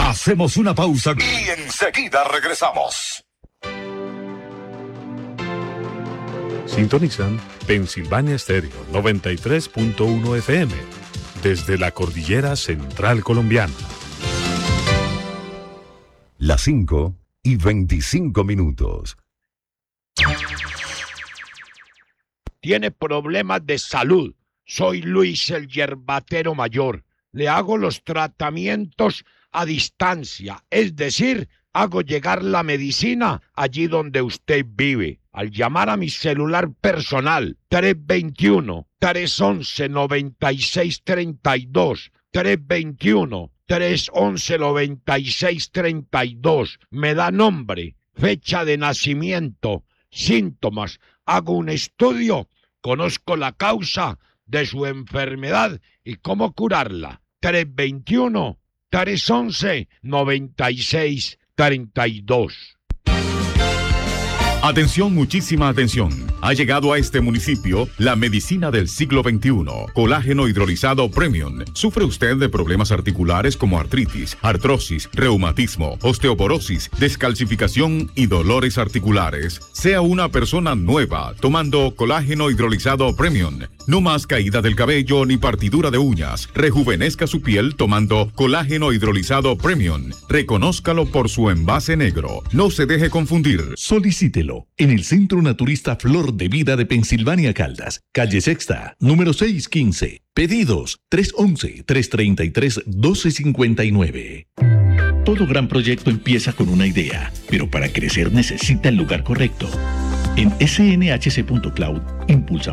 Hacemos una pausa y enseguida regresamos. Sintonizan Pensilvania Estéreo 93.1 FM desde la cordillera central colombiana. Las 5:25. Tiene problemas de salud. Soy Luis el Yerbatero Mayor. Le hago los tratamientos a distancia, es decir, hago llegar la medicina allí donde usted vive. Al llamar a mi celular personal, 321-311-9632, 321-311-9632, me da nombre, fecha de nacimiento, síntomas, hago un estudio, conozco la causa de su enfermedad y cómo curarla. 321-311-9632. Atención, muchísima atención. Ha llegado a este municipio la medicina del siglo XXI. Colágeno hidrolizado Premium. ¿Sufre usted de problemas articulares como artritis, artrosis, reumatismo, osteoporosis, descalcificación y dolores articulares? Sea una persona nueva tomando colágeno hidrolizado Premium. No más caída del cabello ni partidura de uñas. Rejuvenezca su piel tomando colágeno hidrolizado Premium. Reconózcalo por su envase negro. No se deje confundir. Solicítelo en el Centro Naturista Flor de Vida de Pensilvania Caldas, calle Sexta, número 615. Pedidos 311-333-1259. Todo gran proyecto empieza con una idea, pero para crecer necesita el lugar correcto. En snhc.cloud impulsamos